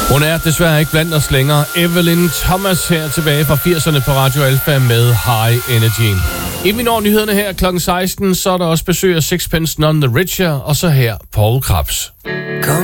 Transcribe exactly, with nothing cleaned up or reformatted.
Hun er desværre ikke blandt os længere. Evelyn Thomas her tilbage fra firserne på Radio Alpha med High Energy. Inden vi når nyhederne her klokken seksten, så er der også besøg af Sixpence None the Richer, og så her Paul Krebs.